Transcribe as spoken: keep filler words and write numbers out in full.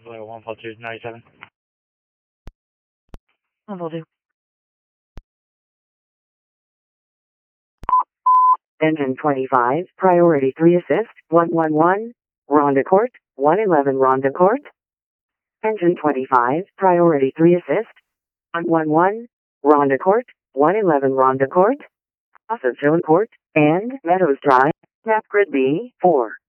Zero one four two ninety seven. one four two. Engine twenty-five, priority three assist, one one one, Ronda Court, one eleven Ronda Court. Engine twenty-five, priority three assist, one one one, Ronda Court, one eleven Ronda Court. Osage Court, and Meadows Drive, map grid B, four.